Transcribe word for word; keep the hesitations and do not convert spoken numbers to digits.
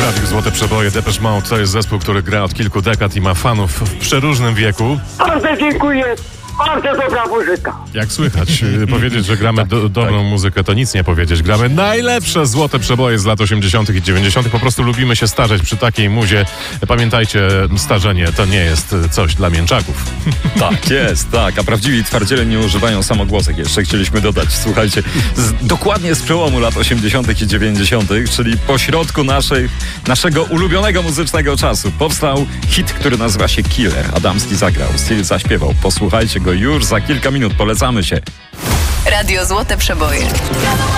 Radio Złote Przeboje, Depeche Mode to jest zespół, który gra od kilku dekad i ma fanów w przeróżnym wieku. Bardzo dziękuję. Bardzo dobra muzyka. Jak słychać, powiedzieć, że gramy do, dobrą muzykę, to nic nie powiedzieć. Gramy najlepsze złote przeboje z lat osiemdziesiątych i dziewięćdziesiątych. Po prostu lubimy się starzeć przy takiej muzie. Pamiętajcie, starzenie to nie jest coś dla mięczaków. Tak jest, tak. A prawdziwi twardziele nie używają samogłosek. Jeszcze chcieliśmy dodać, słuchajcie, z, dokładnie z przełomu lat osiemdziesiątych i dziewięćdziesiątych, czyli pośrodku naszej, naszego ulubionego muzycznego czasu, powstał hit, który nazywa się Killer. Adamski zagrał, Steel zaśpiewał. Posłuchajcie go już za kilka minut. Polecamy się. Radio Złote Przeboje.